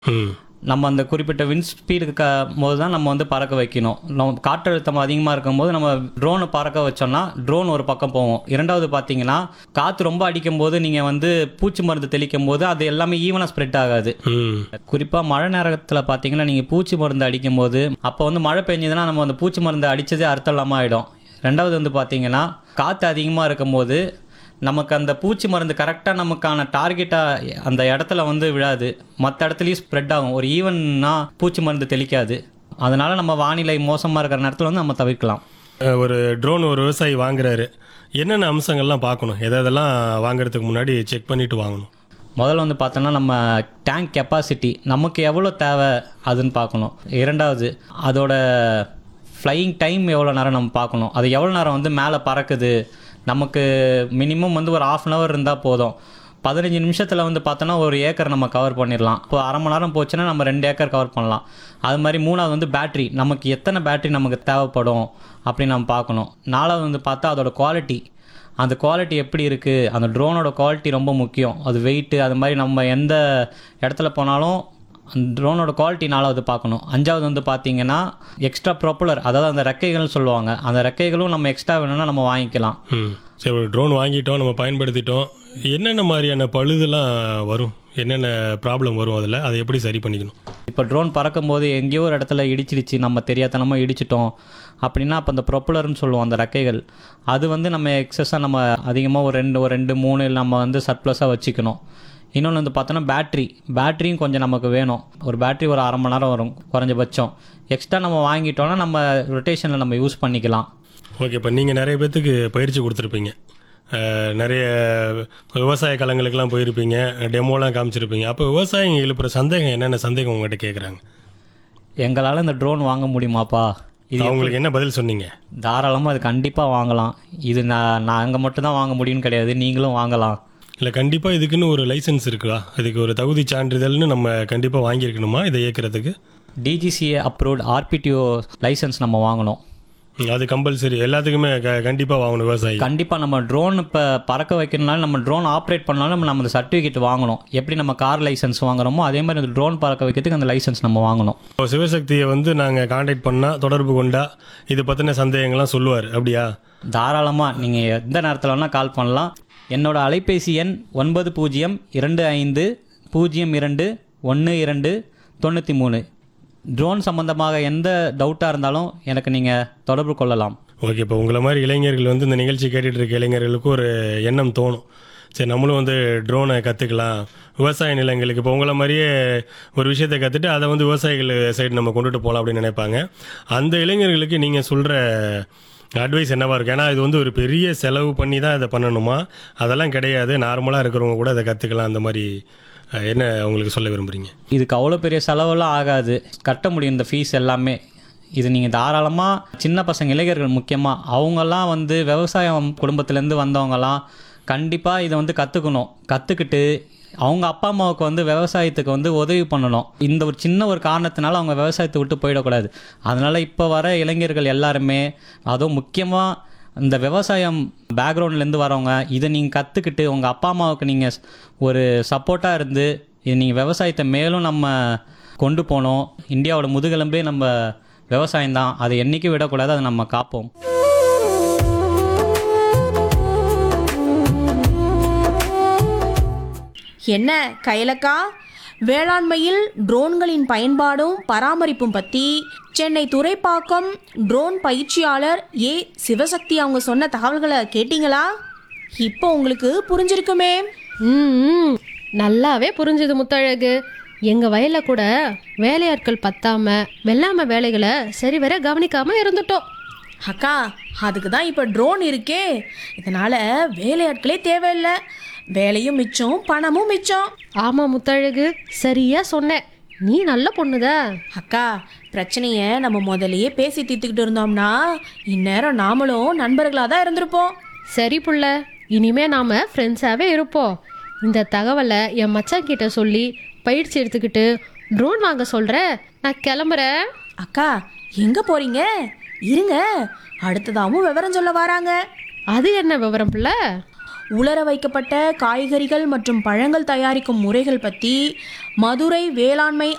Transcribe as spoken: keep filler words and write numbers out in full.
ம். நம்ம அந்த குறிப்பிட்ட விண்ட் ஸ்பீடுக்கு க போது தான் நம்ம வந்து பறக்க வைக்கணும். நம்ம காற்றழுத்தம் அதிகமாக இருக்கும்போது நம்ம ட்ரோனை பறக்க வச்சோம்னா ட்ரோன் ஒரு பக்கம் போகும். இரண்டாவது பார்த்தீங்கன்னா காற்று ரொம்ப அடிக்கும்போது நீங்கள் வந்து பூச்சி மருந்து தெளிக்கும் போது அது எல்லாமே ஈவனாக ஸ்ப்ரெட் ஆகாது. ம். குறிப்பாக மழை நேரத்தில் பார்த்தீங்கன்னா நீங்கள் பூச்சி மருந்து அடிக்கும் போது அப்போ வந்து மழை பெஞ்சதுன்னா நம்ம அந்த பூச்சி மருந்து அடித்ததே அர்த்தம் இல்லாமல் ஆகிடும். ரெண்டாவது வந்து பார்த்தீங்கன்னா காற்று அதிகமாக இருக்கும்போது நமக்கு அந்த பூச்சி மருந்து கரெக்டாக நமக்கான டார்கெட்டாக அந்த இடத்துல வந்து விழாது, மற்ற இடத்துலையும் ஸ்ப்ரெட் ஆகும். ஒரு ஈவன்னா பூச்சி மருந்து தெளிக்காது. அதனால் நம்ம வானிலை மோசமாக இருக்கிற நேரத்தில் வந்து நம்ம தவிர்க்கலாம். அஹ், ஒரு ட்ரோன் ஒரு விவசாயி வாங்குறாரு, என்னென்ன அம்சங்கள்லாம் பார்க்கணும், எதெல்லாம் வாங்குறதுக்கு முன்னாடி செக் பண்ணிட்டு வாங்கணும்? முதல்ல வந்து பார்த்தோன்னா நம்ம டேங்க் கெப்பாசிட்டி நமக்கு எவ்வளோ தேவை அதுன்னு பார்க்கணும். இரண்டாவது அதோட ஃப்ளையிங் டைம் எவ்வளோ நேரம் நம்ம பார்க்கணும். அது எவ்வளோ நேரம் வந்து மேலே பறக்குது. நமக்கு மினிமம் வந்து ஒரு ஆஃப் அன் ஹவர் இருந்தால் போதும். பதினஞ்சு நிமிஷத்தில் வந்து பார்த்தோன்னா ஒரு ஏக்கர் நம்ம கவர் பண்ணிடலாம். இப்போ அரை மணி நேரம் போச்சுன்னா நம்ம ரெண்டு ஏக்கர் கவர் பண்ணலாம். அது மாதிரி மூணாவது வந்து பேட்ரி, நமக்கு எத்தனை பேட்ரி நமக்கு தேவைப்படும் அப்படின்னு நம்ம பார்க்கணும். நாலாவது வந்து பார்த்தா அதோட குவாலிட்டி, அந்த குவாலிட்டி எப்படி இருக்குது, அந்த ட்ரோனோட குவாலிட்டி ரொம்ப முக்கியம். அது வெயிட்டு அது மாதிரி நம்ம எந்த இடத்துல போனாலும் அந்த ட்ரோனோட குவாலிட்டி நாலாவது பார்க்கணும். அஞ்சாவது வந்து பார்த்தீங்கன்னா எக்ஸ்ட்ரா ப்ரொப்பலர், அதாவது அந்த ரெக்கைகள்னு சொல்லுவாங்க, அந்த ரெக்கைகளும் நம்ம எக்ஸ்ட்ரா வேணும்னா நம்ம வாங்கிக்கலாம். ம். சரி, ஒரு ட்ரோன் வாங்கிட்டோம், நம்ம பயன்படுத்திட்டோம், என்னென்ன மாதிரியான பழுதெல்லாம் வரும், என்னென்ன ப்ராப்ளம் வரும், அதில் அதை எப்படி சரி பண்ணிக்கணும்? இப்போ ட்ரோன் பறக்கும்போது எங்கேயோ ஒரு இடத்துல இடிச்சிடுச்சு, நம்ம தெரியாதனமாக இடிச்சிட்டோம் அப்படின்னா அப்போ அந்த ப்ரொப்பலர்னு சொல்லுவோம், அந்த ரெக்கைகள், அது வந்து நம்ம எக்ஸஸாக நம்ம அதிகமாக ஒரு ரெண்டு ஒரு ரெண்டு மூணு நம்ம வந்து சர்ப்ளஸாக வச்சுக்கணும். இன்னொன்று வந்து பார்த்தோன்னா பேட்ரி, பேட்டரியும் கொஞ்சம் நமக்கு வேணும். ஒரு பேட்ரி ஒரு அரை மணி நேரம் வரும் குறைஞ்சபட்சம். எக்ஸ்ட்ரா நம்ம வாங்கிட்டோம்னா நம்ம ரொட்டேஷனில் நம்ம யூஸ் பண்ணிக்கலாம். ஓகே, இப்போ நீங்கள் நிறைய பேர்த்துக்கு பயிற்சி கொடுத்துருப்பீங்க, அஹ், நிறைய விவசாய களங்களுக்கெல்லாம் போயிருப்பீங்க, டெமோலாம் காமிச்சிருப்பீங்க. அப்போ விவசாயிங்க எழுப்புற சந்தேகம் என்னென்ன சந்தேகம் உங்கள்கிட்ட கேட்குறாங்க? எங்களால் இந்த ட்ரோன் வாங்க முடியுமாப்பா? இது அவங்களுக்கு என்ன பதில் சொன்னீங்க? தாராளமாக அது கண்டிப்பாக வாங்கலாம். இது நான் நாங்கள் மட்டும்தான் வாங்க முடியும்னு கிடையாது, நீங்களும் வாங்கலாம். இல்லை, கண்டிப்பாக இதுக்குன்னு ஒரு லைசன்ஸ் இருக்குதா? இதுக்கு ஒரு தகுதி சான்றிதழ்னு நம்ம கண்டிப்பாக வாங்கியிருக்கணுமா இதை இயக்கிறதுக்கு? டிஜிசிஏ அப்ரூவ்ட் ஆர்பிடிஓ லைசன்ஸ் நம்ம வாங்கணும். ம், அது கம்பல்சரி எல்லாத்துக்குமே க கண்டிப்பாக வாங்கணும் விவசாயி. கண்டிப்பாக நம்ம ட்ரோன் இப்போ பறக்க வைக்கிறதுனால நம்ம ட்ரோன் ஆப்ரேட் பண்ணாலும் நம்ம நம்ம அந்த சர்டிஃபிகேட் வாங்கணும். எப்படி நம்ம கார் லைசன்ஸ் வாங்குறோமோ அதே மாதிரி அந்த ட்ரோன் பறக்க வைக்கிறதுக்கு அந்த லைசன்ஸ் நம்ம வாங்கணும். இப்போ சிவசக்தியை வந்து நாங்கள் காண்டாக்ட் பண்ணால், தொடர்பு கொண்டா இது பற்றின சந்தேகங்கள்லாம் சொல்லுவார், அப்படியா? தாராளமாக நீங்கள் எந்த நேரத்தில் வேணால் கால் பண்ணலாம். என்னோட அலைபேசி எண் ஒன்பது பூஜ்ஜியம் இரண்டு ஐந்து பூஜ்ஜியம் இரண்டு ஒன்று இரண்டு தொண்ணூற்றி மூணு. ட்ரோன் சம்மந்தமாக எந்த டவுட்டாக இருந்தாலும் எனக்கு நீங்கள் தொடர்பு கொள்ளலாம். ஓகே, இப்போ உங்களை மாதிரி இளைஞர்கள் வந்து இந்த நிகழ்ச்சி கேட்டுட்டு இருக்க இளைஞர்களுக்கு ஒரு எண்ணம் தோணும், சரி நம்மளும் வந்து ட்ரோனை கற்றுக்கலாம் விவசாய நிலங்களுக்கு. இப்போ உங்களை மாதிரியே ஒரு விஷயத்தை கற்றுட்டு அதை வந்து விவசாயிகள் சைடு நம்ம கொண்டுட்டு போகலாம் அப்படின்னு நினைப்பாங்க. அந்த இளைஞர்களுக்கு நீங்கள் சொல்கிற அட்வைஸ் என்னவாக இருக்குது? ஏன்னா இது வந்து ஒரு பெரிய செலவு பண்ணி தான் இதை பண்ணணுமா? அதெல்லாம் கிடையாது, நார்மலாக இருக்கிறவங்க கூட அதை கற்றுக்கலாம். அந்த மாதிரி அஹ், என்ன உங்களுக்கு சொல்ல விரும்புகிறீங்க? இதுக்கு அவ்வளோ பெரிய செலவெல்லாம் ஆகாது, கட்ட முடியும் இந்த ஃபீஸ் எல்லாமே. இது நீங்கள் தாராளமாக சின்ன பசங்க இளைஞர்கள் முக்கியமாக அவங்கெல்லாம் வந்து விவசாயம் குடும்பத்துலேருந்து வந்தவங்கலாம் கண்டிப்பாக இதை வந்து கற்றுக்கணும். கற்றுக்கிட்டு அவங்க அப்பா அம்மாவுக்கு வந்து விவசாயத்துக்கு வந்து உதவி பண்ணணும். இந்த ஒரு சின்ன ஒரு காரணத்தினால அவங்க விவசாயத்தை விட்டு போயிடக்கூடாது. அதனால் இப்போ வர இளைஞர்கள் எல்லாருமே, அதுவும் முக்கியமாக இந்த விவசாயம் பேக்ரவுண்ட்லேருந்து வரவங்க, இதை நீங்கள் கற்றுக்கிட்டு உங்கள் அப்பா அம்மாவுக்கு நீங்கள் ஒரு சப்போர்ட்டாக இருந்து இது நீங்கள் விவசாயத்தை மேலும் நம்ம கொண்டு போனோம். இந்தியாவோட முதுகெலும்பே நம்ம விவசாயம்தான், அதை என்றைக்கும் விடக்கூடாது, அதை நம்ம காப்போம். என்ன கைலக்கா, வேளாண்மையில் ட்ரோன்களின் பயன்பாடும் பராமரிப்பும் பற்றி சென்னை துறைப்பாக்கம் ட்ரோன் பயிற்சியாளர் ஏ சிவசக்தி அவங்க சொன்ன தகவல்களை கேட்டிங்களா? இப்போ உங்களுக்கு புரிஞ்சிருக்குமே. ம் ம், நல்லாவே புரிஞ்சுது முத்தழகு. எங்கள் வயலில் கூட வேலையாட்கள் பத்தாம வெள்ளாமை வேலைகளை சரிவர கவனிக்காமல் இருந்துட்டோம். அக்கா, அதுக்கு தான் இப்போ ட்ரோன் இருக்கே. இதனால் வேலையாட்களே தேவையில்லை, வேலையும் மிச்சம் பணமும் மிச்சம். ஆமாம் முத்தழகு, சரியா சொன்னேன். நீ நல்ல பொண்ணுதா. அக்கா, பிரச்சனையை நம்ம முதலையே பேசி தீர்த்துக்கிட்டு இருந்தோம்னா இந்நேரம் நாமளும் நண்பர்களாக தான் இருந்திருப்போம். சரி புள்ள, இனிமே நாம ஃப்ரெண்ட்ஸாகவே இருப்போம். இந்த தகவலை என் மச்சான் கிட்ட சொல்லி பயிற்சி எடுத்துக்கிட்டு ட்ரோன் வாங்க சொல்கிறேன். நான் கிளம்புறேன். அக்கா, எங்கே போகிறீங்க? இருங்க, அடுத்ததாகவும் விவரம் சொல்ல வராங்க. அது என்ன விவரம் புள்ள? உலர வைக்கப்பட்ட காய்கறிகள் மற்றும் பழங்கள் தயாரிக்கும் முறைகள் பற்றி மதுரை வேளாண்மை